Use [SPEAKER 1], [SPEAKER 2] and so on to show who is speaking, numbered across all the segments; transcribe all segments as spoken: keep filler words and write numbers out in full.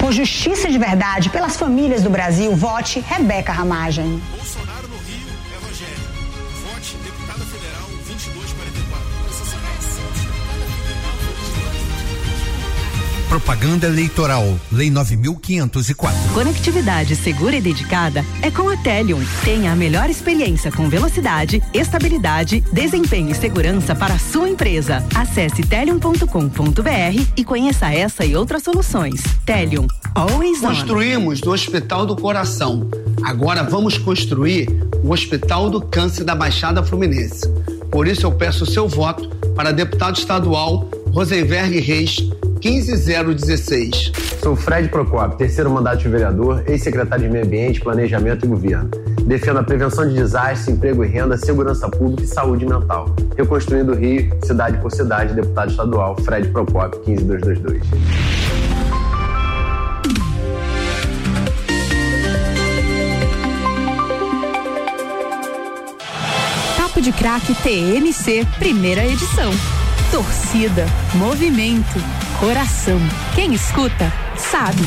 [SPEAKER 1] Por justiça de verdade, pelas famílias do Brasil, vote Rebeca Ramagem.
[SPEAKER 2] Bolsonaro no Rio é Rogério. Vote deputada federal vinte e dois quarenta e quatro.
[SPEAKER 3] Propaganda eleitoral, Lei nove mil quinhentos e quatro.
[SPEAKER 4] Conectividade segura e dedicada é com a Telium. Tenha a melhor experiência com velocidade, estabilidade, desempenho e segurança para a sua empresa. Acesse telium ponto com ponto br e conheça essa e outras soluções. Telium, always on.
[SPEAKER 5] Construímos no Hospital do Coração. Agora vamos construir o Hospital do Câncer da Baixada Fluminense. Por isso eu peço o seu voto para deputado estadual Rosenberg Reis, quinze zero dezesseis.
[SPEAKER 6] Sou Fred Procópio, terceiro mandato de vereador, ex-secretário de Meio Ambiente, Planejamento e Governo. Defendo a prevenção de desastres, emprego e renda, segurança pública e saúde mental. Reconstruindo o Rio, cidade por cidade, deputado estadual Fred Procópio, quinze mil duzentos e vinte e dois.
[SPEAKER 4] Papo de Craque T M C, primeira edição. Torcida, movimento, coração. Quem escuta, sabe.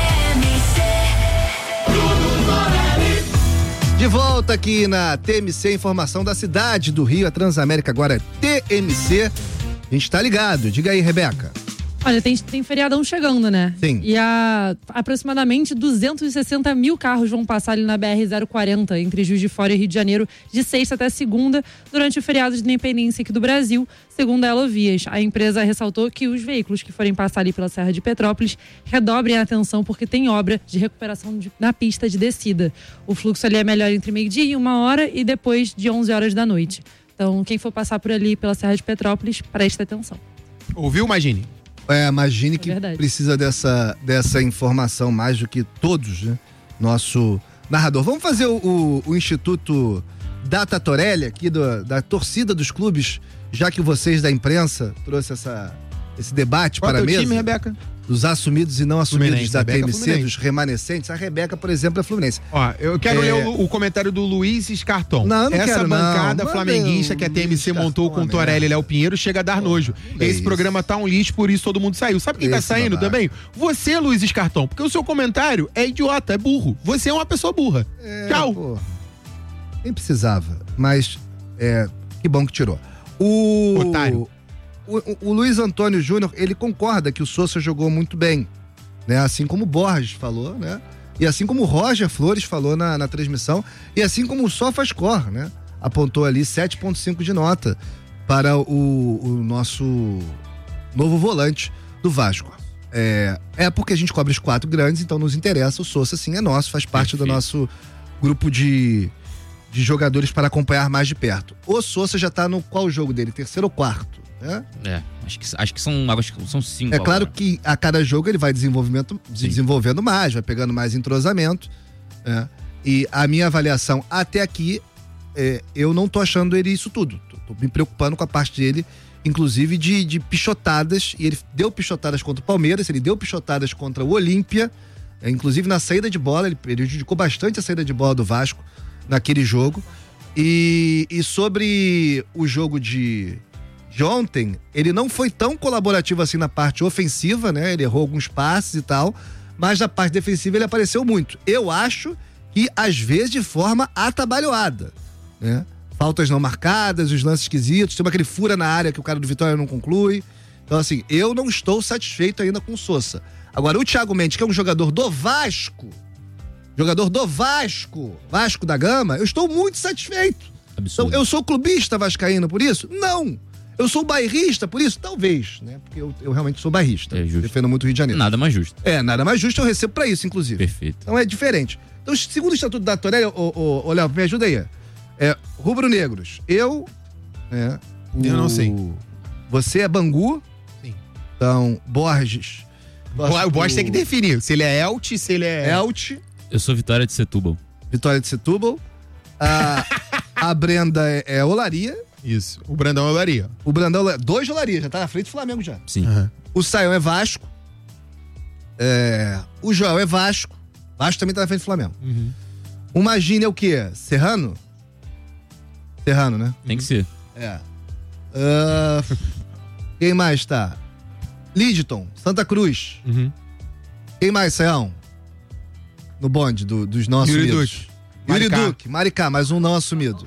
[SPEAKER 7] De volta aqui na T M C, informação da cidade do Rio. A Transamérica agora é T M C. A gente tá ligado. Diga aí, Rebeca.
[SPEAKER 8] Olha, tem, tem feriadão chegando, né?
[SPEAKER 7] Sim.
[SPEAKER 8] E a, aproximadamente duzentos e sessenta mil carros vão passar ali na B R zero quarenta, entre Juiz de Fora e Rio de Janeiro, de sexta até segunda, durante o feriado de independência aqui do Brasil, segundo a Elovias. A empresa ressaltou que os veículos que forem passar ali pela Serra de Petrópolis redobrem a atenção porque tem obra de recuperação de, na pista de descida. O fluxo ali é melhor entre meio-dia e uma hora e depois de onze horas da noite. Então, quem for passar por ali pela Serra de Petrópolis, preste atenção.
[SPEAKER 9] Ouviu, Magine?
[SPEAKER 7] É, imagine que
[SPEAKER 8] é
[SPEAKER 7] precisa dessa, dessa informação mais do que todos, né? Nosso narrador. Vamos fazer o, o, o Instituto Data Torelli aqui do, da torcida dos clubes, já que vocês da imprensa trouxe essa, esse debate
[SPEAKER 9] Qual
[SPEAKER 7] para a
[SPEAKER 9] é o
[SPEAKER 7] mesa.
[SPEAKER 9] time, Rebeca?
[SPEAKER 7] Dos assumidos e não assumidos
[SPEAKER 9] Fluminense,
[SPEAKER 7] da
[SPEAKER 9] Rebeca,
[SPEAKER 7] T M C,
[SPEAKER 9] Fluminense.
[SPEAKER 7] dos remanescentes. A Rebeca, por exemplo, é Fluminense.
[SPEAKER 9] Ó, eu quero
[SPEAKER 7] É...
[SPEAKER 9] ler o, o comentário do Luiz Escarton.
[SPEAKER 7] Não, não
[SPEAKER 9] Essa
[SPEAKER 7] quero,
[SPEAKER 9] bancada
[SPEAKER 7] não.
[SPEAKER 9] flamenguista que a T M C montou com Torelli e Léo Pinheiro chega a dar nojo.
[SPEAKER 7] é
[SPEAKER 9] Esse
[SPEAKER 7] isso.
[SPEAKER 9] programa tá um lixo, por isso todo mundo saiu. Sabe quem tá
[SPEAKER 7] Esse
[SPEAKER 9] saindo
[SPEAKER 7] babaca.
[SPEAKER 9] também? Você, Luiz Escarton, porque o seu comentário é idiota, é burro. Você é uma pessoa burra.
[SPEAKER 7] É,
[SPEAKER 9] Tchau.
[SPEAKER 7] Pô, nem precisava, mas é, que bom que tirou. O,
[SPEAKER 9] Otário.
[SPEAKER 7] O, o, o Luiz Antônio Júnior, ele concorda que o Sousa jogou muito bem, né? Assim como o Borges falou, né? E assim como o Roger Flores falou na, na transmissão, e assim como o SofaScore, né? Apontou ali sete ponto cinco de nota para o, o nosso novo volante do Vasco. É, é porque a gente cobre os quatro grandes, então nos interessa. O Sousa, sim, é nosso, faz parte Perfeito. do nosso grupo de, de jogadores para acompanhar mais de perto. O Sousa já tá no qual jogo dele? Terceiro ou quarto? Né?
[SPEAKER 10] É, acho que, acho que são, acho que são cinco.
[SPEAKER 7] É claro
[SPEAKER 10] agora.
[SPEAKER 7] que a cada jogo ele vai desenvolvimento, desenvolvendo mais, vai pegando mais entrosamento. Né? E a minha avaliação até aqui, é, eu não tô achando ele isso tudo. Tô, tô me preocupando com a parte dele, inclusive de, de pichotadas. E ele deu pichotadas contra o Palmeiras, ele deu pichotadas contra o Olímpia. É, inclusive na saída de bola, ele prejudicou bastante a saída de bola do Vasco naquele jogo. E, e sobre o jogo de... de ontem, ele não foi tão colaborativo assim na parte ofensiva, né? Ele errou alguns passes e tal, mas na parte defensiva ele apareceu muito. Eu acho que, às vezes, de forma atabalhoada, né? Faltas não marcadas, os lances esquisitos, tem aquele fura na área que o cara do Vitória não conclui. Então, assim, eu não estou satisfeito ainda com o Sousa. Agora, o Thiago Mendes, que é um jogador do Vasco, jogador do Vasco, Vasco da Gama, eu estou muito satisfeito. Absurdo. Então, eu sou clubista vascaíno por isso? Não. Eu sou bairrista por isso? Talvez, né? Porque eu, eu realmente sou bairrista.
[SPEAKER 10] É justo.
[SPEAKER 7] Defendo muito o Rio de Janeiro.
[SPEAKER 10] Nada mais justo.
[SPEAKER 7] É, nada mais justo, eu recebo pra isso, inclusive.
[SPEAKER 10] Perfeito.
[SPEAKER 7] Então é diferente. Então, segundo o Estatuto da Torelli, ô, ô, ô Léo, me ajuda aí. É, rubro-negros. Eu, né? O,
[SPEAKER 9] eu não sei.
[SPEAKER 7] Você é Bangu.
[SPEAKER 9] Sim.
[SPEAKER 7] Então, Borges.
[SPEAKER 9] O Borges tem que definir se ele é Elt, se ele é...
[SPEAKER 7] Elt.
[SPEAKER 10] Eu sou Vitória de Setúbal.
[SPEAKER 7] Vitória de Setúbal. A, a Brenda é, é Olaria.
[SPEAKER 9] Isso. O Brandão é Olaria.
[SPEAKER 7] O Brandão é dois Olaria, já tá na frente do Flamengo já.
[SPEAKER 10] Sim.
[SPEAKER 9] Uhum.
[SPEAKER 7] O Saião é Vasco. É, o Joel é Vasco. Vasco também tá na frente do Flamengo.
[SPEAKER 9] Uhum.
[SPEAKER 7] O Magine é o quê? Serrano? Serrano, né?
[SPEAKER 10] Tem que ser.
[SPEAKER 7] É. Uh, quem mais tá? Lidton, Santa Cruz.
[SPEAKER 9] Uhum.
[SPEAKER 7] Quem mais, Sayão? No bonde do, dos não
[SPEAKER 9] Yuri
[SPEAKER 7] assumidos.
[SPEAKER 9] Duque.
[SPEAKER 7] Yuri
[SPEAKER 9] Maricá.
[SPEAKER 7] Duque, Maricá, mais um não assumido.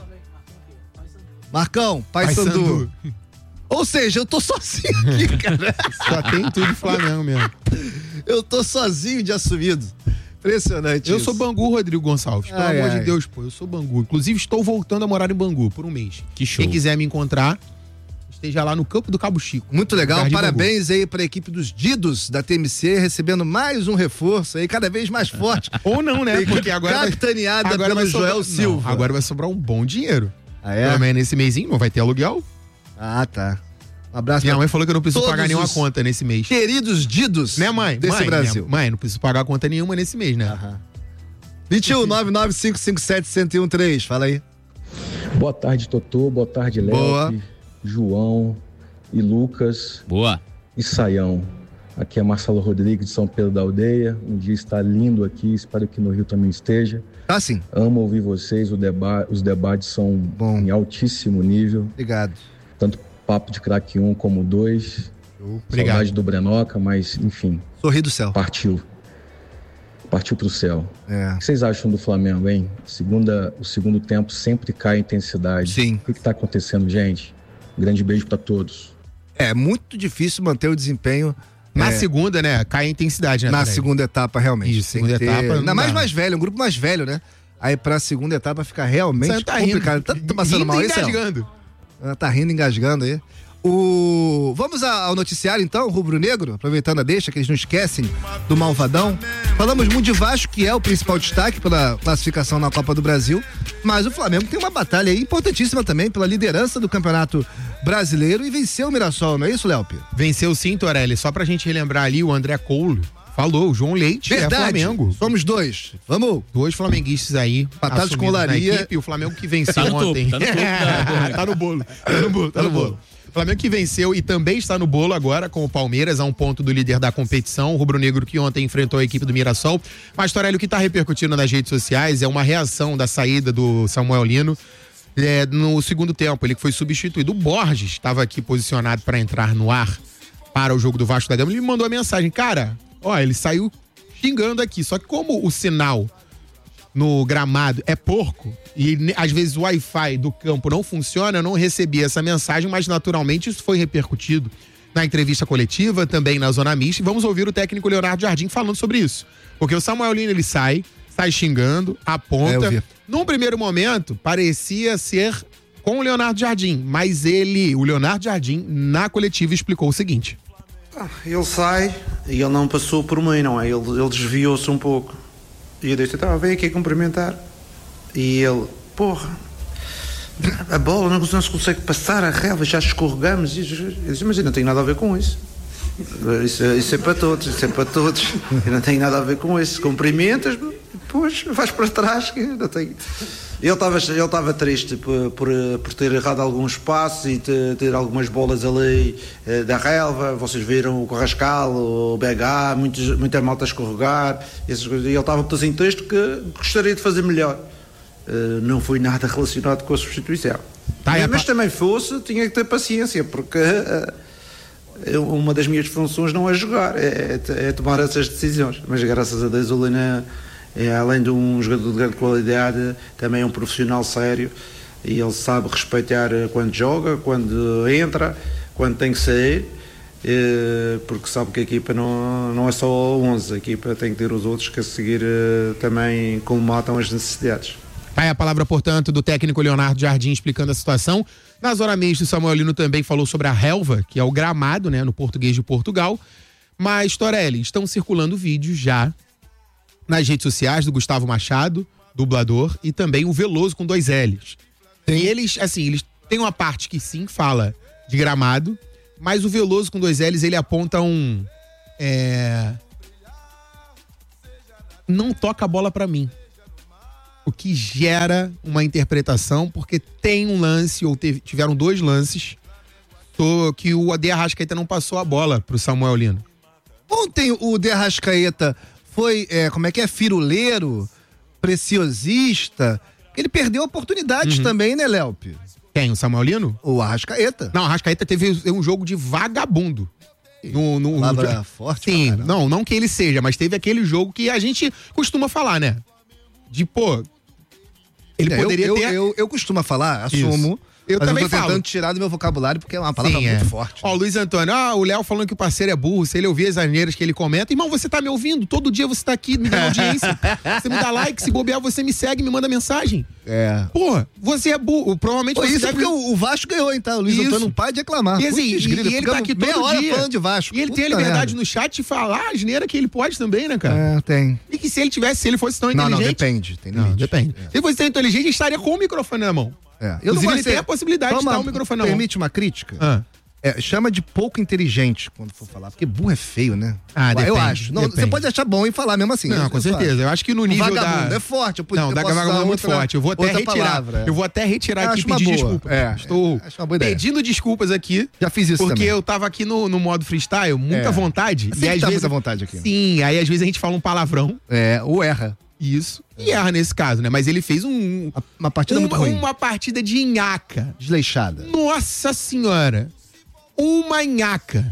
[SPEAKER 7] Marcão, Paysandu. Ou seja, eu tô sozinho aqui, cara.
[SPEAKER 9] Só tem tudo Flamengo mesmo.
[SPEAKER 7] Eu tô sozinho de assumido. Impressionante
[SPEAKER 9] Eu
[SPEAKER 7] isso.
[SPEAKER 9] sou Bangu, Rodrigo Gonçalves. Pelo
[SPEAKER 7] Ai,
[SPEAKER 9] amor
[SPEAKER 7] ai.
[SPEAKER 9] de Deus, pô. Eu sou Bangu. Inclusive, estou voltando a morar em Bangu por um mês.
[SPEAKER 10] Que show.
[SPEAKER 9] Quem quiser me encontrar, esteja lá no campo do Cabo Chico.
[SPEAKER 7] Muito legal,
[SPEAKER 9] Jardim
[SPEAKER 7] parabéns aí pra equipe dos Didos da T M C, recebendo mais um reforço aí, cada vez mais forte.
[SPEAKER 9] Ou não, né?
[SPEAKER 7] Equipe
[SPEAKER 9] Porque agora vai-
[SPEAKER 7] capitaneada
[SPEAKER 9] agora
[SPEAKER 7] pelo
[SPEAKER 9] vai sobrar-
[SPEAKER 7] Joel
[SPEAKER 9] não,
[SPEAKER 7] Silva.
[SPEAKER 9] agora vai sobrar um bom dinheiro.
[SPEAKER 7] Ah, é?
[SPEAKER 9] Pelo menos nesse mêsinho não vai ter aluguel.
[SPEAKER 7] Ah, tá. Um abraço
[SPEAKER 9] Minha
[SPEAKER 7] pra
[SPEAKER 9] mãe falou que eu não preciso
[SPEAKER 7] todos
[SPEAKER 9] pagar nenhuma
[SPEAKER 7] os
[SPEAKER 9] conta nesse mês.
[SPEAKER 7] queridos Didos
[SPEAKER 9] Né, mãe?
[SPEAKER 7] desse
[SPEAKER 9] mãe,
[SPEAKER 7] Brasil.
[SPEAKER 9] Minha, mãe, não preciso pagar conta nenhuma nesse mês, né?
[SPEAKER 7] Aham. vinte e um, nove nove cinco cinco sete, um zero um três, fala aí.
[SPEAKER 11] Boa tarde, Totô. Boa tarde,
[SPEAKER 7] Boa.
[SPEAKER 11] Léo, João e Lucas
[SPEAKER 10] Boa.
[SPEAKER 11] e Saião. Aqui é Marcelo Rodrigues de São Pedro da Aldeia. Um dia está lindo aqui, espero que no Rio também esteja.
[SPEAKER 7] Tá sim.
[SPEAKER 11] Amo ouvir vocês, o deba- os debates são
[SPEAKER 7] Bom.
[SPEAKER 11] em altíssimo nível.
[SPEAKER 7] Obrigado.
[SPEAKER 11] Tanto papo de craque um como dois.
[SPEAKER 9] Obrigado.
[SPEAKER 11] Saudade do Brenoca, mas enfim,
[SPEAKER 7] Sorri do céu.
[SPEAKER 11] partiu. Partiu pro céu.
[SPEAKER 7] É.
[SPEAKER 11] O que vocês acham do Flamengo, hein? Segunda, o segundo tempo sempre cai a intensidade.
[SPEAKER 7] Sim.
[SPEAKER 11] O que, que tá acontecendo, gente? Um grande beijo pra todos.
[SPEAKER 7] É muito difícil manter o desempenho
[SPEAKER 9] Na
[SPEAKER 7] é,
[SPEAKER 9] segunda, né? Cai a intensidade, né?
[SPEAKER 7] na
[SPEAKER 9] Tarek?
[SPEAKER 7] segunda etapa, realmente.
[SPEAKER 9] Isso,
[SPEAKER 7] Tem
[SPEAKER 9] segunda
[SPEAKER 7] que ter-
[SPEAKER 9] etapa não
[SPEAKER 7] Ainda mais
[SPEAKER 9] dá.
[SPEAKER 7] mais velho, um grupo mais velho, né? Aí pra segunda etapa fica realmente
[SPEAKER 9] Você tá rindo.
[SPEAKER 7] complicado. Tá, tá passando
[SPEAKER 9] Rindo
[SPEAKER 7] mal
[SPEAKER 9] e
[SPEAKER 7] aí, Céu?
[SPEAKER 9] engasgando.
[SPEAKER 7] Ah, Tá rindo, engasgando aí. O... Vamos a- ao noticiário então, Rubro Negro, aproveitando a deixa, que eles não esquecem do Malvadão. Falamos muito de Vasco, que é o principal destaque pela classificação na Copa do Brasil, mas o Flamengo tem uma batalha aí importantíssima também pela liderança do Campeonato Brasileiro e venceu o Mirassol, não é isso, Léo?
[SPEAKER 9] Venceu sim, Torelli. Só pra gente relembrar ali, o André Cole falou, o João Leite é
[SPEAKER 7] Verdade,
[SPEAKER 9] Flamengo.
[SPEAKER 7] somos dois. Vamos.
[SPEAKER 9] Dois flamenguistas aí.
[SPEAKER 7] Empatados
[SPEAKER 9] assumidos
[SPEAKER 7] com olaria.
[SPEAKER 9] na equipe, o Flamengo que venceu
[SPEAKER 10] Tá no topo,
[SPEAKER 9] ontem.
[SPEAKER 10] tá no topo da-
[SPEAKER 9] tá no bolo. Tá no bolo, tá no bolo. O Flamengo que venceu e também está no bolo agora com o Palmeiras, a um ponto do líder da competição, o rubro-negro que ontem enfrentou a equipe do Mirassol. Mas, Torelli, o que está repercutindo nas redes sociais é uma reação da saída do Samuel Lino é, no segundo tempo. Ele que foi substituído. O Borges estava aqui posicionado para entrar no ar para o jogo do Vasco da Gama. Ele me mandou a mensagem, cara, ó, ele saiu xingando aqui. Só que como o sinal no gramado é porco e ne- às vezes o Wi-Fi do campo não funciona, eu não recebi essa mensagem, mas naturalmente isso foi repercutido na entrevista coletiva, também na zona mista. E vamos ouvir o técnico Leonardo Jardim falando sobre isso. Porque o Samuel Lino, ele sai, sai xingando,
[SPEAKER 7] É, eu
[SPEAKER 9] aponta.
[SPEAKER 7] vi.
[SPEAKER 9] Num primeiro momento, parecia ser com o Leonardo Jardim, mas ele, o Leonardo Jardim, na coletiva explicou o seguinte.
[SPEAKER 12] Ele sai e ele não passou por mim, não é? Ele, ele desviou-se um pouco. E eu disse, tá, vem aqui cumprimentar. E ele, porra, a bola não, não se consegue passar, a relva, já escorregamos. E eu disse, mas eu não tenho nada a ver com isso. Isso, é- isso é para todos, isso é para todos. Eu não tenho nada a ver com isso. Cumprimentas, depois vais para trás. Que eu não tenho... Ele estava ele estava triste por, por, por ter errado alguns passos e ter, ter algumas bolas ali eh, da relva. Vocês viram o Carrascal, o B H, muitos, muita malta a escorregar. Essas coisas. E ele estava assim triste que gostaria de fazer melhor. Eh, não foi nada relacionado com a substituição.
[SPEAKER 9] Tá,
[SPEAKER 12] mas
[SPEAKER 9] e a
[SPEAKER 12] mas
[SPEAKER 9] pa-
[SPEAKER 12] também fosse, tinha que ter paciência, porque eh, eu- uma das minhas funções não é jogar, é, é tomar essas decisões. Mas graças a Deus o Lina é, além de um jogador de grande qualidade, também é um profissional sério e ele sabe respeitar quando joga, quando entra, quando tem que sair, eh, porque sabe que a equipa não, não é só onze, a equipa tem que ter os outros que a seguir eh, também colmatam as necessidades.
[SPEAKER 9] Aí a palavra, portanto, do técnico Leonardo Jardim explicando a situação. Na zona mista, o Samuel Lino também falou sobre a relva, que é o gramado, né, no português de Portugal. Mas, Torelli, estão circulando vídeos já nas redes sociais do Gustavo Machado, dublador, e também o Veloso com dois L's. E eles, assim, eles têm uma parte que sim fala de gramado, mas o Veloso com dois L's, ele aponta um... É... Não toca a bola pra mim. O que gera uma interpretação, porque tem um lance, ou teve- tiveram dois lances, tô- que o De Arrascaeta não passou a bola pro Samuel Lino.
[SPEAKER 7] Ontem o De Arrascaeta foi, é, como é que é, firuleiro, preciosista. Ele perdeu oportunidades também, né, Léo?
[SPEAKER 9] Quem? O Samuel Lino?
[SPEAKER 7] O Arrascaeta.
[SPEAKER 9] Não, o Arrascaeta teve um jogo de vagabundo. No, no,
[SPEAKER 7] Palavra
[SPEAKER 9] no...
[SPEAKER 7] forte.
[SPEAKER 9] Sim,
[SPEAKER 7] cara.
[SPEAKER 9] não, não que ele seja, mas teve aquele jogo que a gente costuma falar, né? De, pô, ele
[SPEAKER 7] É,
[SPEAKER 9] poderia
[SPEAKER 7] eu,
[SPEAKER 9] ter...
[SPEAKER 7] Eu, eu, eu costumo falar, assumo.
[SPEAKER 9] Eu
[SPEAKER 7] mas
[SPEAKER 9] também
[SPEAKER 7] eu tô tentando
[SPEAKER 9] falo.
[SPEAKER 7] tirar do meu vocabulário porque é uma palavra
[SPEAKER 9] Sim,
[SPEAKER 7] muito
[SPEAKER 9] é.
[SPEAKER 7] forte.
[SPEAKER 9] Ó, o Luiz Antônio, ah, o Léo falando que o parceiro é burro, se ele ouvir as asneiras que ele comenta, irmão, você tá me ouvindo, todo dia você tá aqui me dando audiência, você me dá like, se bobear você me segue, me manda mensagem.
[SPEAKER 7] É.
[SPEAKER 9] Pô, você é burro, provavelmente
[SPEAKER 7] Pô,
[SPEAKER 9] você
[SPEAKER 7] isso é
[SPEAKER 9] deve...
[SPEAKER 7] porque o o Vasco ganhou, hein, tá? O Luiz
[SPEAKER 9] Isso.
[SPEAKER 7] Antônio não para de reclamar.
[SPEAKER 9] E, assim,
[SPEAKER 7] Putz,
[SPEAKER 9] e-
[SPEAKER 7] grilo,
[SPEAKER 9] e ele
[SPEAKER 7] ficamos
[SPEAKER 9] tá aqui
[SPEAKER 7] meia
[SPEAKER 9] todo
[SPEAKER 7] hora
[SPEAKER 9] dia.
[SPEAKER 7] falando de Vasco.
[SPEAKER 9] E ele tem a
[SPEAKER 7] Puta
[SPEAKER 9] liberdade
[SPEAKER 7] merda.
[SPEAKER 9] no chat de falar a asneira que ele pode também, né, cara?
[SPEAKER 7] É, tem.
[SPEAKER 9] E que se ele tivesse, se ele fosse tão
[SPEAKER 7] Não, não,
[SPEAKER 9] inteligente...
[SPEAKER 7] depende. Tem
[SPEAKER 9] Não,
[SPEAKER 7] limite.
[SPEAKER 9] depende. Se ele fosse tão inteligente, ele estaria com o microfone na mão.
[SPEAKER 7] É. Eu não
[SPEAKER 9] Inclusive,
[SPEAKER 7] gosto
[SPEAKER 9] ele
[SPEAKER 7] de
[SPEAKER 9] tem
[SPEAKER 7] ser-
[SPEAKER 9] a possibilidade de
[SPEAKER 7] Toma,
[SPEAKER 9] estar o microfone na mão.
[SPEAKER 7] Permite uma crítica?
[SPEAKER 9] Ah.
[SPEAKER 7] É, chama de pouco inteligente quando for falar, porque burro é feio, né?
[SPEAKER 9] Ah,
[SPEAKER 7] eu
[SPEAKER 9] depende,
[SPEAKER 7] acho. Não,
[SPEAKER 9] depende.
[SPEAKER 7] você pode achar bom e falar mesmo assim.
[SPEAKER 9] Não,
[SPEAKER 7] eu-
[SPEAKER 9] com
[SPEAKER 7] eu
[SPEAKER 9] certeza.
[SPEAKER 7] acho.
[SPEAKER 9] Eu acho que no
[SPEAKER 7] O
[SPEAKER 9] nível
[SPEAKER 7] vagabundo
[SPEAKER 9] da...
[SPEAKER 7] é forte. Eu, podia-
[SPEAKER 9] Não,
[SPEAKER 7] eu
[SPEAKER 9] da
[SPEAKER 7] posso
[SPEAKER 9] vagabundo é
[SPEAKER 7] usar
[SPEAKER 9] muito
[SPEAKER 7] outra-
[SPEAKER 9] forte. Eu vou até
[SPEAKER 7] outra
[SPEAKER 9] retirar.
[SPEAKER 7] palavra, é.
[SPEAKER 9] Eu vou até retirar
[SPEAKER 7] Eu
[SPEAKER 9] aqui e
[SPEAKER 7] acho uma
[SPEAKER 9] pedir
[SPEAKER 7] boa.
[SPEAKER 9] desculpa.
[SPEAKER 7] É,
[SPEAKER 9] Estou
[SPEAKER 7] acho uma boa ideia.
[SPEAKER 9] pedindo desculpas aqui.
[SPEAKER 7] Já fiz isso
[SPEAKER 9] porque
[SPEAKER 7] também.
[SPEAKER 9] eu tava aqui no, no modo freestyle, muita
[SPEAKER 7] É.
[SPEAKER 9] vontade.
[SPEAKER 7] Sempre
[SPEAKER 9] e às
[SPEAKER 7] tá
[SPEAKER 9] vezes...
[SPEAKER 7] muita vontade aqui.
[SPEAKER 9] Sim, aí às vezes a gente fala um palavrão.
[SPEAKER 7] É, ou erra.
[SPEAKER 9] Isso. E erra nesse caso, né? Mas ele fez um...
[SPEAKER 7] Uma partida muito ruim.
[SPEAKER 9] Uma partida de nhaca.
[SPEAKER 7] Desleixada.
[SPEAKER 9] Nossa senhora. Uma nhaca.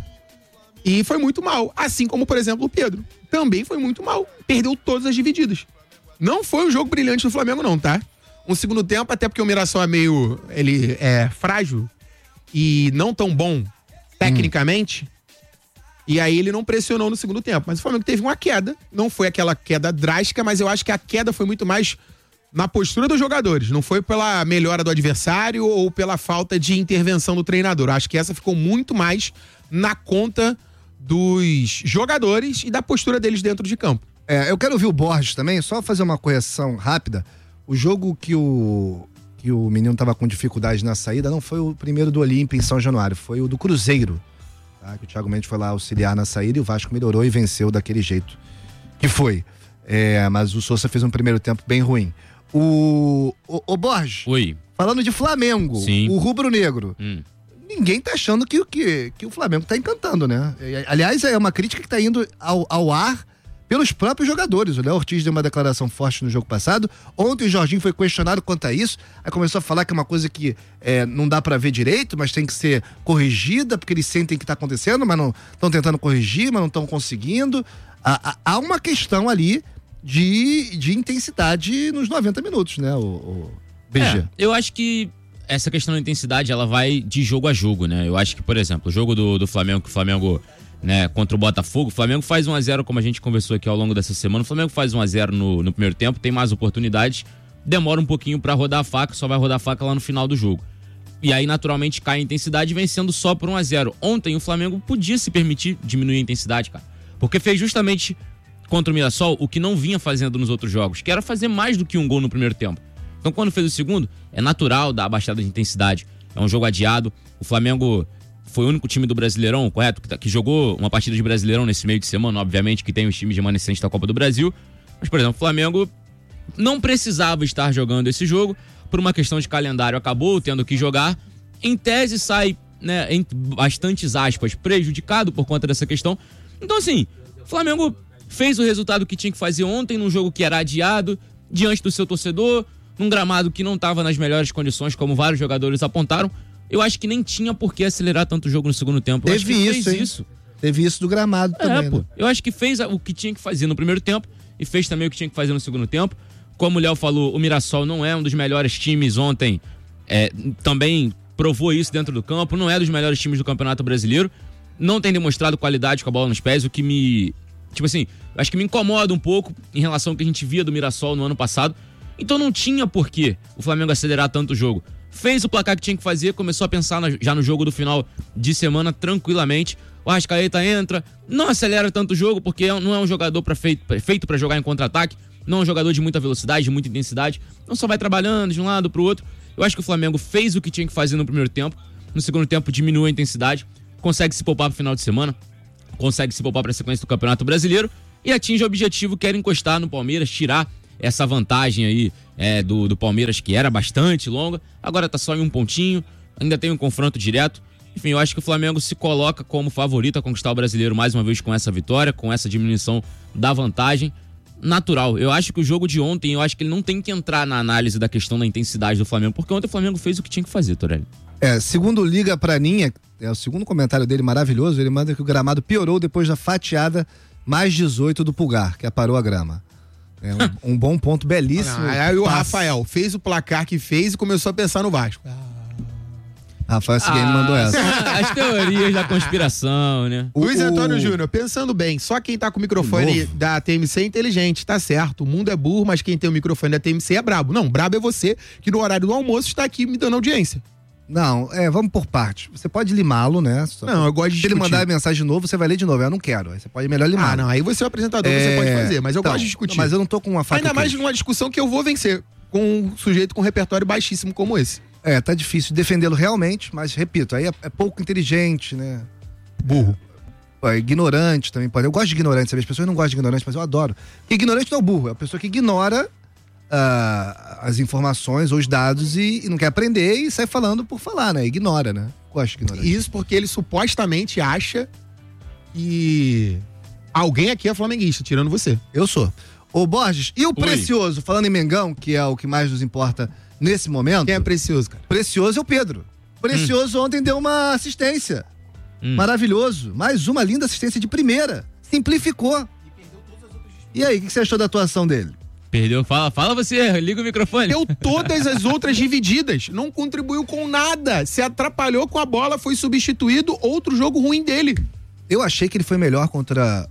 [SPEAKER 9] E foi muito mal. Assim como, por exemplo, o Pedro. Também foi muito mal. Perdeu todas as divididas. Não foi um jogo brilhante do Flamengo, não, tá? Um segundo tempo, até porque o Mirassol é meio... Ele é frágil e não tão bom tecnicamente. Hum. E aí ele não pressionou no segundo tempo. Mas o Flamengo teve uma queda. Não foi aquela queda drástica, mas eu acho que a queda foi muito mais na postura dos jogadores. Não foi pela melhora do adversário ou pela falta de intervenção do treinador. Eu acho que essa ficou muito mais na conta dos jogadores e da postura deles dentro de campo.
[SPEAKER 7] É, eu quero ouvir o Borges também, só fazer uma correção rápida. O jogo que o, que o menino tava com dificuldade na saída não foi o primeiro do Olímpia em São Januário, foi o do Cruzeiro. Tá? Que o Thiago Mendes foi lá auxiliar na saída e o Vasco melhorou e venceu daquele jeito que foi. É, mas o Sousa fez um primeiro tempo bem ruim. O, o, o Borges,
[SPEAKER 10] Oi.
[SPEAKER 7] falando de Flamengo,
[SPEAKER 10] Sim.
[SPEAKER 7] o rubro-negro,
[SPEAKER 10] Hum.
[SPEAKER 7] ninguém tá achando que, que, que o Flamengo tá encantando, né? É, aliás, é uma crítica que tá indo ao, ao ar pelos próprios jogadores. O Léo Ortiz deu uma declaração forte no jogo passado. Ontem o Jorginho foi questionado quanto a isso. Aí começou a falar que é uma coisa que é, não dá pra ver direito, mas tem que ser corrigida, porque eles sentem que tá acontecendo, mas não estão tentando corrigir, mas não estão conseguindo. Há, há- há uma questão ali de, de intensidade nos noventa minutos, né, o, o B G?
[SPEAKER 10] É, eu acho que essa questão da intensidade, ela vai de jogo a jogo, né? Eu acho que, por exemplo, o jogo do, do Flamengo, que o Flamengo, né, contra o Botafogo, o Flamengo faz um a zero, como a gente conversou aqui ao longo dessa semana, o Flamengo faz um a zero no, no primeiro tempo, tem mais oportunidades, demora um pouquinho pra rodar a faca, só vai rodar a faca lá no final do jogo. E aí, naturalmente, cai a intensidade, vencendo só por um a zero. Ontem, o Flamengo podia se permitir diminuir a intensidade, cara, porque fez justamente contra o Mirassol o que não vinha fazendo nos outros jogos, que era fazer mais do que um gol no primeiro tempo. Então, quando fez o segundo, é natural dar a baixada de intensidade. É um jogo adiado. O Flamengo foi o único time do Brasileirão, correto? Que, que jogou uma partida de Brasileirão nesse meio de semana, obviamente, que tem os times remanescentes da Copa do Brasil. Mas, por exemplo, o Flamengo não precisava estar jogando esse jogo. Por uma questão de calendário, acabou tendo que jogar. Em tese, sai, né, em bastantes aspas, prejudicado por conta dessa questão. Então, assim, o Flamengo fez o resultado que tinha que fazer ontem, num jogo que era adiado, diante do seu torcedor, num gramado que não estava nas melhores condições, como vários jogadores apontaram. Eu acho que nem tinha por que acelerar tanto o jogo no segundo tempo. Eu acho
[SPEAKER 7] Teve
[SPEAKER 10] que
[SPEAKER 7] isso,
[SPEAKER 10] fez
[SPEAKER 7] hein?
[SPEAKER 10] isso.
[SPEAKER 7] Teve isso do gramado
[SPEAKER 10] É,
[SPEAKER 7] também,
[SPEAKER 10] pô.
[SPEAKER 7] né?
[SPEAKER 10] Eu acho que fez o que tinha que fazer no primeiro tempo e fez também o que tinha que fazer no segundo tempo. Como o Léo falou, o Mirassol não é um dos melhores times ontem. É, também provou isso dentro do campo. Não é dos melhores times do Campeonato Brasileiro. Não tem demonstrado qualidade com a bola nos pés, o que me... Tipo assim, acho que me incomoda um pouco em relação ao que a gente via do Mirassol no ano passado. Então não tinha por que o Flamengo acelerar tanto o jogo. Fez o placar que tinha que fazer, começou a pensar na, já no jogo do final de semana tranquilamente. O Arrascaeta entra, não acelera tanto o jogo, porque não é um jogador pra feito, feito para jogar em contra-ataque, não é um jogador de muita velocidade, de muita intensidade, então só vai trabalhando de um lado pro outro. Eu acho que o Flamengo fez o que tinha que fazer no primeiro tempo, no segundo tempo diminuiu a intensidade, consegue se poupar pro final de semana, consegue se poupar pra sequência do Campeonato Brasileiro e atinge o objetivo que era encostar no Palmeiras, tirar essa vantagem aí é, do, do Palmeiras, que era bastante longa, agora tá só em um pontinho, ainda tem um confronto direto. Enfim, eu acho que o Flamengo se coloca como favorito a conquistar o Brasileiro mais uma vez com essa vitória, com essa diminuição da vantagem. Natural. Eu acho que o jogo de ontem, eu acho que ele não tem que entrar na análise da questão da intensidade do Flamengo, porque ontem o Flamengo fez o que tinha que fazer, Torelli.
[SPEAKER 7] É, segundo o Liga Praninha, é o segundo comentário dele maravilhoso, ele manda que o gramado piorou depois da fatiada mais dezoito do Pulgar, que aparou a grama. É um, um bom ponto, belíssimo.
[SPEAKER 9] Ah, aí o
[SPEAKER 7] passe.
[SPEAKER 9] Rafael fez o placar que fez e começou a pensar no Vasco.
[SPEAKER 7] Rafael Seguinho ah, mandou essa.
[SPEAKER 10] As teorias da conspiração, né?
[SPEAKER 9] O, Luiz Antônio o... Júnior, pensando bem, só quem tá com o microfone da T M C é inteligente, tá certo. O mundo é burro, mas quem tem o microfone da T M C é brabo. Não, brabo é você, que no horário do almoço está aqui me dando audiência.
[SPEAKER 7] Não, é, vamos por parte. Você pode limá-lo, né? Só
[SPEAKER 9] não, eu gosto de
[SPEAKER 7] Se ele mandar a mensagem de novo, você vai ler de novo. Eu não quero. Aí você pode melhor limar.
[SPEAKER 9] Ah, não. Aí você é o apresentador, é... você pode fazer. Mas eu então, gosto de discutir.
[SPEAKER 7] Não, mas eu não tô com uma faca.
[SPEAKER 9] Ainda mais numa discussão que eu vou vencer com um sujeito com um repertório baixíssimo como esse.
[SPEAKER 7] É, tá difícil defendê-lo realmente, mas repito, aí é, é pouco inteligente, né?
[SPEAKER 9] Burro.
[SPEAKER 7] É, é ignorante também pode. Eu gosto de ignorante, sabe? As pessoas não gostam de ignorante, mas eu adoro. Porque ignorante não é o burro, é a pessoa que ignora uh, as informações ou os dados e, e não quer aprender e sai falando por falar, né? Ignora, né? Gosto de ignorante.
[SPEAKER 9] Isso porque ele supostamente acha que alguém aqui é flamenguista, tirando você.
[SPEAKER 7] Eu sou. Ô Borges, e o Oi. Precioso, falando em Mengão, que é o que mais nos importa nesse momento.
[SPEAKER 9] Quem é Precioso, cara?
[SPEAKER 7] Precioso é o Pedro. Precioso hum. ontem deu uma assistência. Hum. Maravilhoso. Mais uma linda assistência de primeira. Simplificou. E aí, o que você achou da atuação dele?
[SPEAKER 10] Perdeu, fala, fala você, liga o microfone.
[SPEAKER 9] Deu todas as outras divididas, não contribuiu com nada, se atrapalhou com a bola, foi substituído, outro jogo ruim dele.
[SPEAKER 7] Eu achei que ele foi melhor contra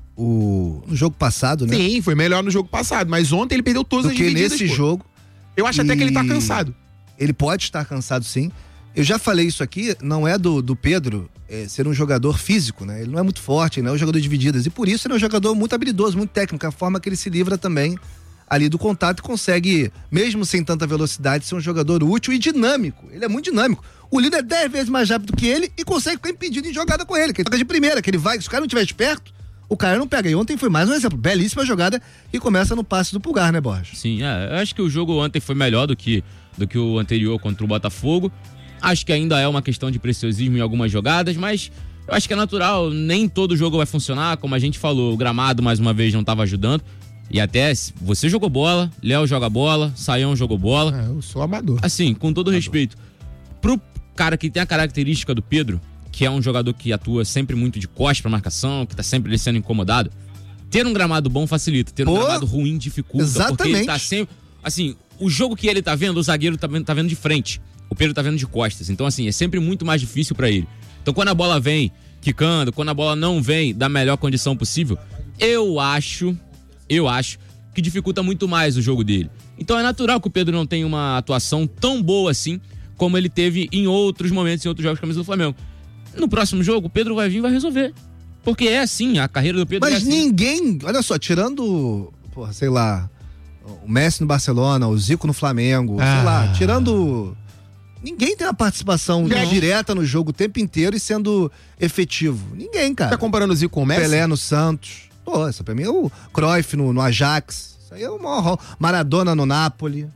[SPEAKER 7] o no jogo passado, né?
[SPEAKER 9] Sim, foi melhor no jogo passado, mas ontem ele perdeu todas
[SPEAKER 7] Do
[SPEAKER 9] as
[SPEAKER 7] que
[SPEAKER 9] divididas.
[SPEAKER 7] nesse
[SPEAKER 9] pô.
[SPEAKER 7] jogo.
[SPEAKER 9] Eu acho
[SPEAKER 7] e...
[SPEAKER 9] até que ele tá cansado.
[SPEAKER 7] Ele pode estar cansado, sim. Eu já falei isso aqui, não é do, do Pedro é, ser um jogador físico, né? Ele não é muito forte, ele não é um jogador de divididas. E por isso ele é um jogador muito habilidoso, muito técnico. A forma que ele se livra também ali do contato e consegue, mesmo sem tanta velocidade, ser um jogador útil e dinâmico. Ele é muito dinâmico. O líder é dez vezes mais rápido que ele e consegue ficar impedido em jogada com ele. Que ele toca de primeira, que ele vai, se o cara não estiver esperto, o cara não pega. E ontem foi mais um exemplo. Belíssima jogada e começa no passe do Pulgar, né, Borges?
[SPEAKER 10] Sim, é, eu acho que o jogo ontem foi melhor do que, do que o anterior contra o Botafogo. Acho que ainda é uma questão de preciosismo em algumas jogadas, mas eu acho que é natural. Nem todo jogo vai funcionar, como a gente falou. O gramado, mais uma vez, não estava ajudando. E até você jogou bola, Léo joga bola, Saião jogou bola.
[SPEAKER 9] É, eu sou amador.
[SPEAKER 10] Assim, com todo
[SPEAKER 9] amador.
[SPEAKER 10] respeito, pro cara que tem a característica do Pedro, que é um jogador que atua sempre muito de costas pra marcação, que tá sempre ali sendo incomodado, ter um gramado bom facilita, ter um Pô, gramado ruim dificulta.
[SPEAKER 7] Exatamente.
[SPEAKER 10] Porque ele tá sempre... Assim, o jogo que ele tá vendo, o zagueiro tá vendo, tá vendo de frente, o Pedro tá vendo de costas. Então, assim, é sempre muito mais difícil pra ele. Então, quando a bola vem quicando, quando a bola não vem da melhor condição possível, eu acho... Eu acho que dificulta muito mais o jogo dele. Então é natural que o Pedro não tenha uma atuação tão boa assim como ele teve em outros momentos, em outros jogos com a camisa do Flamengo. No próximo jogo, o Pedro vai vir e vai resolver. Porque é assim, a carreira do Pedro
[SPEAKER 7] Mas
[SPEAKER 10] é assim.
[SPEAKER 7] ninguém, olha só, tirando, porra, sei lá, o Messi no Barcelona, o Zico no Flamengo, ah. sei lá, tirando... Ninguém tem uma participação não. direta no jogo o tempo inteiro e sendo efetivo. Ninguém, cara.
[SPEAKER 9] Tá comparando o Zico com o Messi?
[SPEAKER 7] Pelé no Santos. Pô, essa pra mim é o Cruyff no, no Ajax. Isso aí é o maior. Maradona no Napoli. Exato.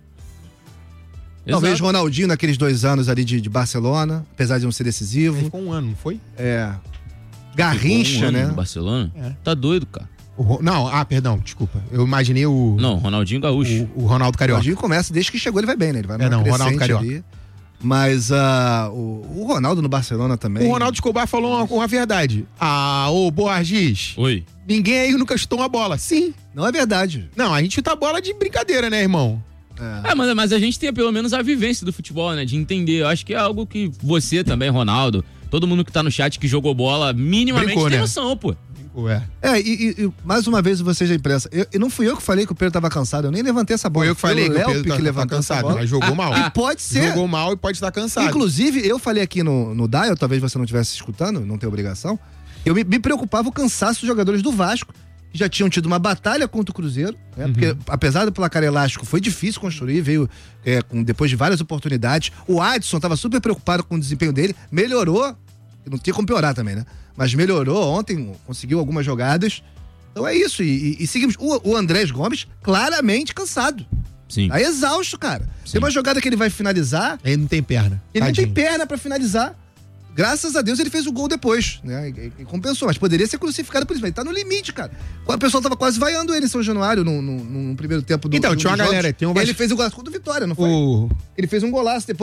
[SPEAKER 7] Talvez Ronaldinho naqueles dois anos ali de, de Barcelona, apesar de não ser decisivo. Ele
[SPEAKER 9] ficou um ano, não foi?
[SPEAKER 7] É. Garrincha, um né?
[SPEAKER 10] No Barcelona? É. Tá doido, cara.
[SPEAKER 9] O, não, ah, perdão, desculpa. Eu imaginei o...
[SPEAKER 10] Não, Ronaldinho Gaúcho.
[SPEAKER 9] O, o Ronaldo Carioca.
[SPEAKER 7] O Ronaldinho começa, desde que chegou ele vai bem, né? Ele vai
[SPEAKER 9] é, não, Ronaldo Carioca. Ali.
[SPEAKER 7] Mas uh, o, o Ronaldo no Barcelona também.
[SPEAKER 9] O Ronaldo Escobar falou uma, uma verdade. Ah, ô Borges.
[SPEAKER 10] Oi.
[SPEAKER 9] Ninguém aí nunca chutou uma bola. Sim.
[SPEAKER 7] Não é verdade.
[SPEAKER 9] Não, a gente chuta a bola de brincadeira, né, irmão?
[SPEAKER 10] É, é mas, mas a gente tem pelo menos a vivência do futebol, né? De entender. Eu acho que é algo que você também, Ronaldo, todo mundo que tá no chat que jogou bola, minimamente Brincou, tem né? noção, pô.
[SPEAKER 7] É, é e, e mais uma vez vocês da imprensa, eu, e não fui eu que falei que o Pedro tava cansado, eu nem levantei essa bola.
[SPEAKER 9] Foi eu que falei
[SPEAKER 7] foi
[SPEAKER 9] que o Pedro
[SPEAKER 7] que
[SPEAKER 9] tava cansado, mas jogou mal.
[SPEAKER 7] E pode ser.
[SPEAKER 9] Jogou mal e pode estar cansado.
[SPEAKER 7] Inclusive, eu falei aqui no, no Dial, talvez você não estivesse escutando, não tem obrigação, eu me, me preocupava o cansaço dos jogadores do Vasco, que já tinham tido uma batalha contra o Cruzeiro, né? Uhum. Porque apesar do placar elástico, foi difícil construir, veio é, com, depois de várias oportunidades. O Adson tava super preocupado com o desempenho dele, melhorou, não tinha como piorar também, né? Mas melhorou ontem, conseguiu algumas jogadas. Então é isso. E, e, e seguimos. O, o Andrés Gomes, claramente cansado.
[SPEAKER 10] Sim.
[SPEAKER 7] Tá exausto, cara. Sim. Tem uma jogada que ele vai finalizar.
[SPEAKER 9] Ele não tem perna.
[SPEAKER 7] Ele
[SPEAKER 9] Tadinho.
[SPEAKER 7] não tem perna pra finalizar. Graças a Deus ele fez o gol depois, né? E, e compensou. Mas poderia ser crucificado por isso. Ele tá no limite, cara. O pessoal tava quase vaiando ele em São Januário no, no, no primeiro tempo do
[SPEAKER 9] Então, tinha uma galera. Tem um
[SPEAKER 7] Ele fez o golaço contra o Vitória, não foi?
[SPEAKER 9] O...
[SPEAKER 7] Ele fez um golaço depois.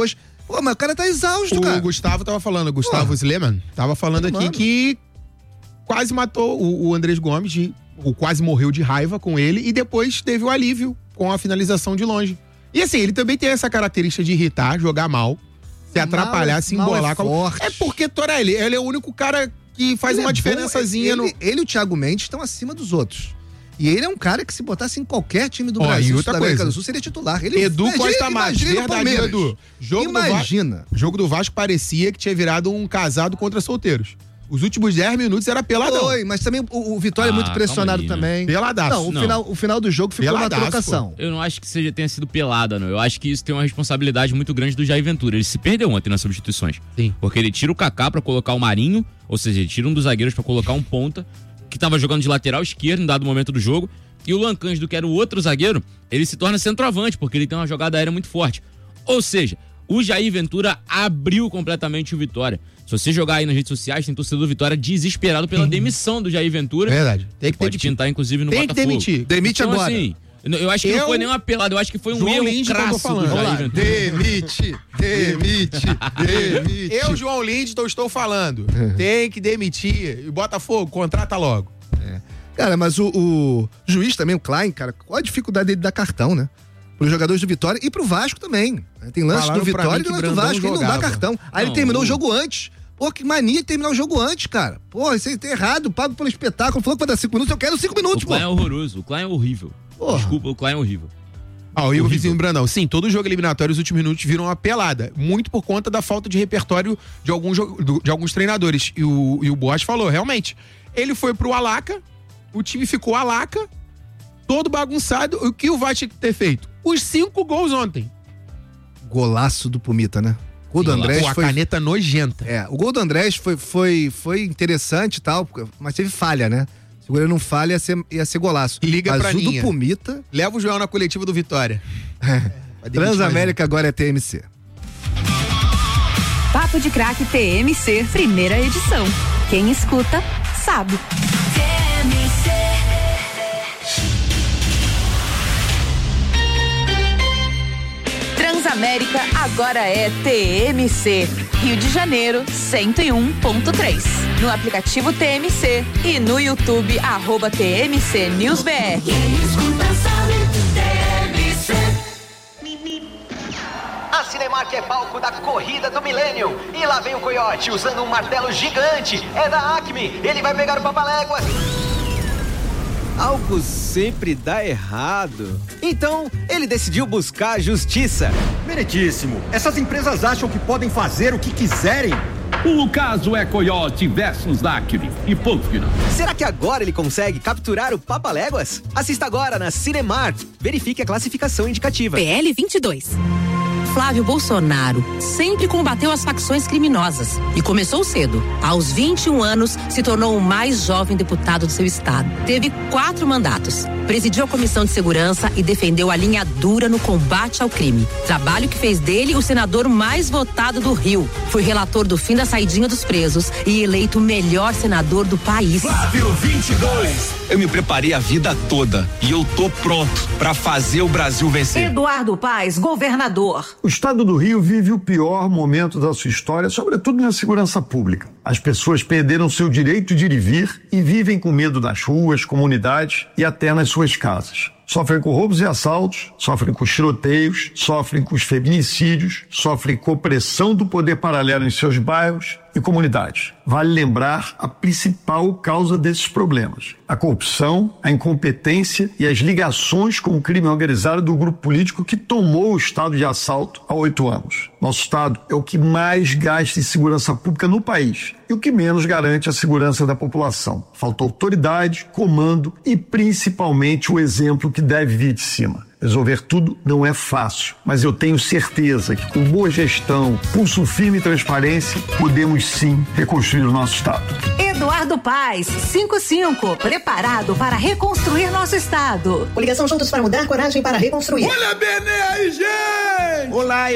[SPEAKER 7] Pô, mas o cara tá exausto,
[SPEAKER 9] o
[SPEAKER 7] cara.
[SPEAKER 9] O Gustavo tava falando, o Gustavo Pô. Sleman, tava falando aqui
[SPEAKER 7] Mano.
[SPEAKER 9] que quase matou o, o Andrés Gomes, de, ou quase morreu de raiva com ele, e depois teve o alívio com a finalização de longe. E assim, ele também tem essa característica de irritar, jogar mal, se atrapalhar,
[SPEAKER 7] mal,
[SPEAKER 9] se
[SPEAKER 7] mal
[SPEAKER 9] embolar.
[SPEAKER 7] é,
[SPEAKER 9] com...
[SPEAKER 7] forte.
[SPEAKER 9] é porque, Torelli, ele é o único cara que faz
[SPEAKER 7] ele
[SPEAKER 9] uma
[SPEAKER 7] é
[SPEAKER 9] diferençazinha
[SPEAKER 7] bom, ele,
[SPEAKER 9] no...
[SPEAKER 7] ele e o Thiago Mendes estão acima dos outros. E ele é um cara que se botasse em qualquer time do
[SPEAKER 9] Ó,
[SPEAKER 7] Brasil,
[SPEAKER 9] e outra
[SPEAKER 7] da América
[SPEAKER 9] coisa.
[SPEAKER 7] do Sul, seria titular. Ele,
[SPEAKER 9] Edu
[SPEAKER 7] imagina,
[SPEAKER 9] Costa Matos,
[SPEAKER 7] imagina o
[SPEAKER 9] verdade,
[SPEAKER 7] Palmeiras.
[SPEAKER 9] Edu. Jogo
[SPEAKER 7] Imagina.
[SPEAKER 9] Do Va... jogo do Vasco parecia que tinha virado um casado contra solteiros. Os últimos dez minutos era peladão.
[SPEAKER 7] Foi, mas também o, o Vitória
[SPEAKER 10] Ah,
[SPEAKER 7] é muito pressionado
[SPEAKER 10] aí, né?
[SPEAKER 7] também.
[SPEAKER 9] Peladaço.
[SPEAKER 7] Não, o,
[SPEAKER 10] Não.
[SPEAKER 7] Final, o final do jogo ficou
[SPEAKER 9] Peladaço,
[SPEAKER 7] uma trocação.
[SPEAKER 10] Eu não acho que seja, tenha sido pelada, não. Eu acho que isso tem uma responsabilidade muito grande do Jair Ventura. Ele se perdeu ontem nas substituições.
[SPEAKER 9] Sim.
[SPEAKER 10] Porque ele tira o Kaká pra colocar o Marinho, ou seja, ele tira um dos zagueiros pra colocar um ponta, que tava jogando de lateral esquerdo em dado momento do jogo, e o Lancândido, que era o outro zagueiro, ele se torna centroavante, porque ele tem uma jogada aérea muito forte. Ou seja, o Jair Ventura abriu completamente o Vitória. Se você jogar aí nas redes sociais, tem torcedor do Vitória desesperado pela demissão do Jair Ventura.
[SPEAKER 9] Verdade. Tem que
[SPEAKER 10] Pode
[SPEAKER 9] demitir.
[SPEAKER 10] pintar, inclusive, no
[SPEAKER 9] Tem que
[SPEAKER 10] Botafogo.
[SPEAKER 9] demitir.
[SPEAKER 7] Demite
[SPEAKER 10] Então,
[SPEAKER 7] agora.
[SPEAKER 10] assim, eu acho que
[SPEAKER 9] Eu-
[SPEAKER 10] não foi nem uma pelada, eu acho que foi um
[SPEAKER 9] João
[SPEAKER 10] erro
[SPEAKER 9] Lins que eu tô
[SPEAKER 10] crasso do
[SPEAKER 9] falando.
[SPEAKER 10] Jair
[SPEAKER 7] Vamos lá.
[SPEAKER 10] Ventura.
[SPEAKER 7] Demite, demite, demite.
[SPEAKER 9] Eu, João Lindston, estou falando. Tem que demitir. E Botafogo, contrata logo.
[SPEAKER 7] Cara, mas o, o juiz também, o Klein, cara, qual a dificuldade dele dar cartão, né? Para os jogadores do Vitória e pro Vasco também. Tem lance
[SPEAKER 9] Falaram
[SPEAKER 7] do
[SPEAKER 9] pra
[SPEAKER 7] Vitória
[SPEAKER 9] mim
[SPEAKER 7] e
[SPEAKER 9] que
[SPEAKER 7] lance do
[SPEAKER 9] Brandão
[SPEAKER 7] Vasco, ele não dá
[SPEAKER 9] jogava.
[SPEAKER 7] cartão. Aí
[SPEAKER 10] Não,
[SPEAKER 7] ele terminou
[SPEAKER 10] o-
[SPEAKER 7] o jogo antes. Pô, que mania de terminar o jogo antes, cara. Pô, isso aí tá errado, pago pelo espetáculo. Falou que vai dar cinco minutos, eu quero cinco minutos,
[SPEAKER 10] O
[SPEAKER 7] pô.
[SPEAKER 10] Klein é horroroso, o Klein é horrível.
[SPEAKER 7] Porra.
[SPEAKER 10] Desculpa, o Klein é horrível.
[SPEAKER 9] Ah, o Igor Vizinho Brandão. Sim, todo jogo eliminatório, os últimos minutos viram uma pelada. Muito por conta da falta de repertório de alguns, jo- do- de alguns treinadores. E o, e o Boas falou, realmente. Ele foi pro Alaca, o time ficou Alaca, todo bagunçado. O que o Vasco tinha que ter feito? Os cinco gols ontem.
[SPEAKER 7] Golaço do Pumita, né? O gol do
[SPEAKER 10] Sim,
[SPEAKER 7] Andrés
[SPEAKER 9] Pô, a
[SPEAKER 7] foi...
[SPEAKER 9] caneta nojenta.
[SPEAKER 7] É, o gol do Andrés foi, foi, foi interessante e tal, mas teve falha, né? Se o goleiro não falha, ia ser, ia ser golaço.
[SPEAKER 9] Liga
[SPEAKER 7] mas
[SPEAKER 9] pra
[SPEAKER 7] o
[SPEAKER 9] Ninha.
[SPEAKER 7] do Pumita...
[SPEAKER 9] Leva o João na coletiva do Vitória. Vai demitir
[SPEAKER 7] Transamérica agora é T M C.
[SPEAKER 4] Papo de Craque T M C, primeira edição. Quem escuta, sabe. Transamérica agora é T M C. Rio de Janeiro, cento e um ponto três. No aplicativo T M C e no YouTube, arroba T M C News B R.
[SPEAKER 13] A Cinemark é palco da corrida do milênio. E lá vem o Coiote usando um martelo gigante. É da Acme. Ele vai pegar o Papaléguas.
[SPEAKER 14] Algo sempre dá errado. Então, ele decidiu buscar a justiça.
[SPEAKER 15] Meritíssimo. Essas empresas acham que podem fazer o que quiserem.
[SPEAKER 16] O caso é Coyote versus Acme e ponto final.
[SPEAKER 14] Será que agora ele consegue capturar o Papaléguas? Assista agora na Cinemark. Verifique a classificação indicativa.
[SPEAKER 4] P L vinte e dois. Flávio Bolsonaro sempre combateu as facções criminosas e começou cedo. Aos vinte e um anos, se tornou o mais jovem deputado do seu estado. Teve quatro mandatos. Presidiu a Comissão de Segurança e defendeu a linha dura no combate ao crime. Trabalho que fez dele o senador mais votado do Rio. Foi relator do fim da saidinha dos presos e eleito o melhor senador do país.
[SPEAKER 16] Flávio vinte e dois.
[SPEAKER 17] Eu me preparei a vida toda e eu tô pronto pra fazer o Brasil vencer.
[SPEAKER 4] Eduardo Paes, governador.
[SPEAKER 15] O estado do Rio vive o pior momento da sua história, sobretudo na segurança pública. As pessoas perderam seu direito de ir e vir e vivem com medo nas ruas, comunidades e até nas suas casas. Sofrem com roubos e assaltos, sofrem com tiroteios, sofrem com os feminicídios, sofrem com opressão do poder paralelo em seus bairros e comunidades. Vale lembrar a principal causa desses problemas: a corrupção, a incompetência e as ligações com o crime organizado do grupo político que tomou o estado de assalto há oito anos. Nosso estado é o que mais gasta em segurança pública no país e o que menos garante a segurança da população. Falta autoridade, comando e principalmente o exemplo que deve vir de cima. Resolver tudo não é fácil, mas eu tenho certeza que com boa gestão, pulso firme e transparência, podemos sim reconstruir o nosso estado.
[SPEAKER 4] Eduardo Paes, cinquenta e cinco, preparado para reconstruir nosso estado.
[SPEAKER 1] Coligação Juntos para Mudar, coragem para reconstruir.
[SPEAKER 9] Olha bem aí, gente!
[SPEAKER 14] Olá,